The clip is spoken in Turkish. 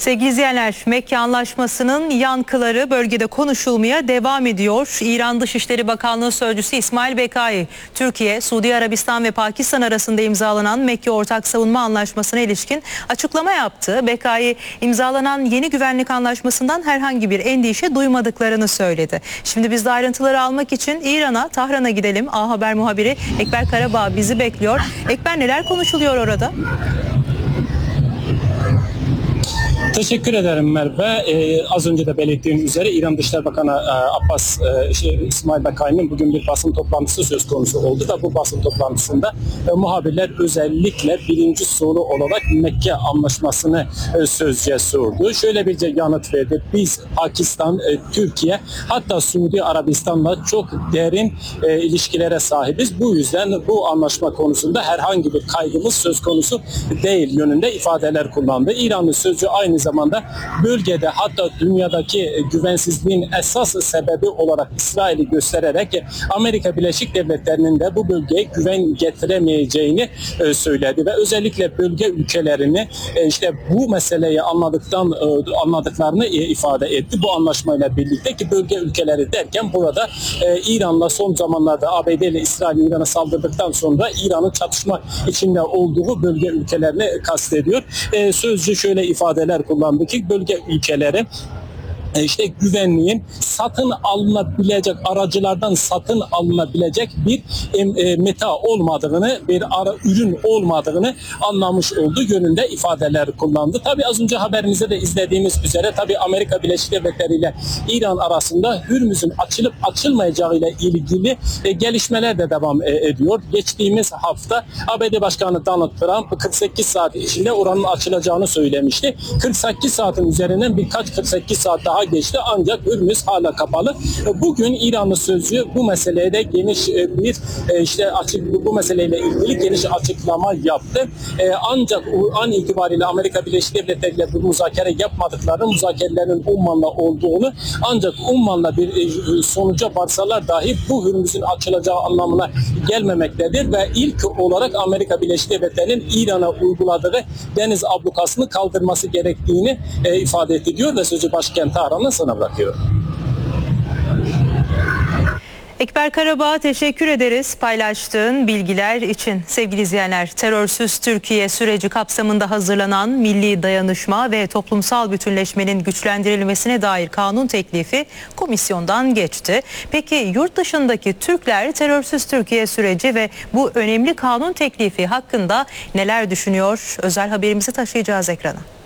Sevgili izleyenler, Mekke Anlaşması'nın yankıları bölgede konuşulmaya devam ediyor. İran Dışişleri Bakanlığı Sözcüsü İsmail Bekai, Türkiye, Suudi Arabistan ve Pakistan arasında imzalanan Mekke Ortak Savunma Anlaşması'na ilişkin açıklama yaptı. Bekai, imzalanan yeni güvenlik anlaşmasından herhangi bir endişe duymadıklarını söyledi. Şimdi biz de ayrıntıları almak için Tahran'a gidelim. A Haber muhabiri Ekber Karabağ bizi bekliyor. Ekber, neler konuşuluyor orada? Teşekkür ederim Merve. Az önce de belirttiğim üzere İran Dışişleri Bakanı İsmail Bekai'nin bugün bir basın toplantısı söz konusu oldu da bu basın toplantısında muhabirler özellikle birinci soru olarak Mekke Anlaşması'nı sözce sordu. Şöyle bir yanıt verdi. Biz Pakistan, Türkiye, hatta Suudi Arabistan'la çok derin ilişkilere sahibiz. Bu yüzden bu anlaşma konusunda herhangi bir kaygımız söz konusu değil yönünde ifadeler kullandı. İranlı sözcü aynı zamanda bölgede, hatta dünyadaki güvensizliğin esas sebebi olarak İsrail'i göstererek Amerika Birleşik Devletleri'nin de bu bölgeye güven getiremeyeceğini söyledi ve özellikle bölge ülkelerini işte bu meseleyi anladıklarını ifade etti. Bu anlaşmayla birlikte ki bölge ülkeleri derken burada İran'la son zamanlarda ABD ile İsrail İran'a saldırdıktan sonra İran'ın çatışma içinde olduğu bölge ülkelerini kastediyor. Sözcü şöyle ifadeler kullandı ki bölge ülkeleri işte güvenliğin satın alınabilecek, aracılardan satın alınabilecek bir meta olmadığını, bir ürün olmadığını anlamış olduğu yönünde ifadeler kullandı. Tabii az önce haberimizde de izlediğimiz üzere tabii Amerika Birleşik Devletleri ile İran arasında Hürmüz'ün açılıp açılmayacağı ile ilgili gelişmeler de devam ediyor. Geçtiğimiz hafta ABD Başkanı Donald Trump 48 saat içinde oranın açılacağını söylemişti. 48 saatin üzerinden 48 saat daha geçti ancak Hürmüz hala kapalı. Bugün İranlı sözcü bu meseleye de geniş bir bu meseleyle ilgili geniş açıklama yaptı. Ancak an itibariyle Amerika Birleşik Devletleri ile bu müzakere yapmadıklarını, müzakerelerin Umman'la olduğunu, ancak Umman'la bir sonuca varsalar dahi bu Hürmüz'ün açılacağı anlamına gelmemektedir ve ilk olarak Amerika Birleşik Devletleri'nin İran'a uyguladığı deniz ablukasını kaldırması gerektiğini ifade ediyor ve sözü başkent Tahran'a sana bırakıyor. Ekber Karabağ, teşekkür ederiz paylaştığın bilgiler için. Sevgili izleyenler, terörsüz Türkiye süreci kapsamında hazırlanan Milli Dayanışma ve Toplumsal Bütünleşmenin güçlendirilmesine dair kanun teklifi komisyondan geçti. Peki yurt dışındaki Türkler terörsüz Türkiye süreci ve bu önemli kanun teklifi hakkında neler düşünüyor? Özel haberimizi taşıyacağız ekrana.